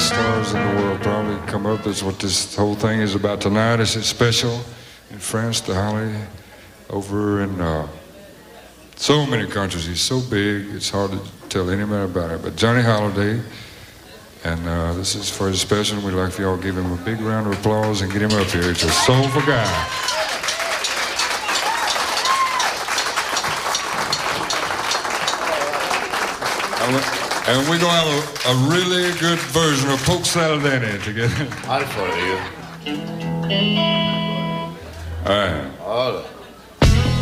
biggest stars in the world probably come up. That's what this whole thing is about tonight. It's special in France to Holly, over in so many countries. He's so big, it's hard to tell anybody about it. But Johnny Holiday, and this is for his special. We'd like for y'all to give him a big round of applause and get him up here. It's a soulful guy. And we're going to have a really good version of Polk Salad Danny together. I'll follow you. All right. All right.